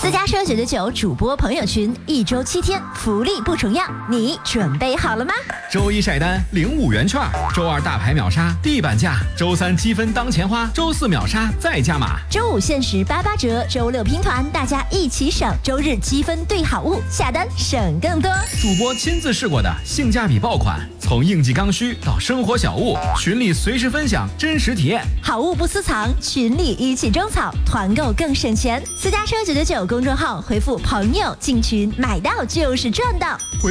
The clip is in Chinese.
私家车999主播朋友群，1周7天，福利不重样，你准备好了吗？ 周一晒单领5元券，周二大牌秒杀地板价，周三积分当钱花，周四秒杀再加码， 周五限时88折，周六拼团，大家一起省，周日积分兑好物，下单省更多。 主播亲自试过的性价比爆款，从应季刚需到生活小物，群里随时分享真实体验， 好物不私藏，群里一起种草，团购更省钱。私家车999公众号回复朋友进群，买到就是赚到。